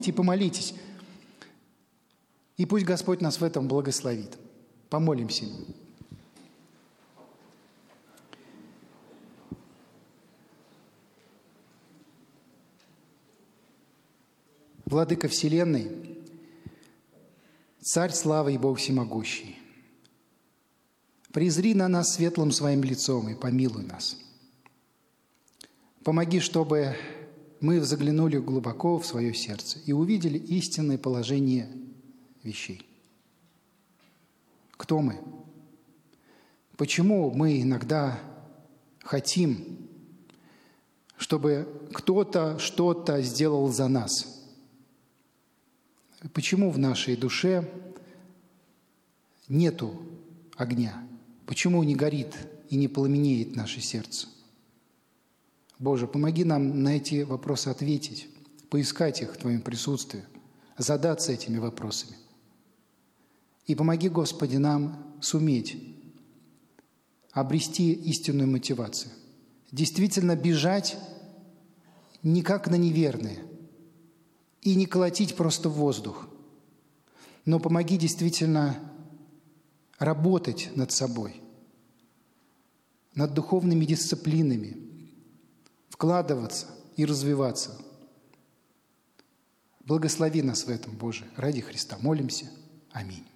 и помолитесь. И пусть Господь нас в этом благословит. Помолимся. Владыка Вселенной, Царь славы и Бог всемогущий, презри на нас светлым своим лицом и помилуй нас. Помоги, чтобы мы заглянули глубоко в свое сердце и увидели истинное положение вещей. Кто мы? Почему мы иногда хотим, чтобы кто-то что-то сделал за нас? Почему в нашей душе нету огня? Почему не горит и не пламенеет наше сердце? Боже, помоги нам на эти вопросы ответить, поискать их в Твоем присутствии, задаться этими вопросами. И помоги, Господи, нам суметь обрести истинную мотивацию, действительно бежать не как на неверные и не колотить просто в воздух, но помоги действительно работать над собой, над духовными дисциплинами, вкладываться и развиваться. Благослови нас в этом, Боже, ради Христа. Молимся. Аминь.